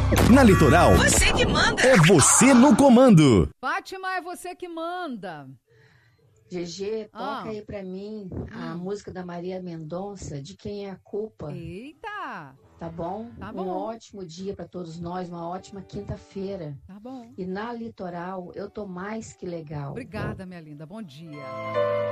Na Litoral, Você que manda. é você no comando. Fátima, é você que manda. GG, toca aí pra mim a música da Maria Mendonça, De Quem é a Culpa. Eita! Tá bom? Tá bom. Um ótimo dia pra todos nós, uma ótima quinta-feira. Tá bom. E na Litoral, eu tô mais que legal. Obrigada, minha linda. Bom dia.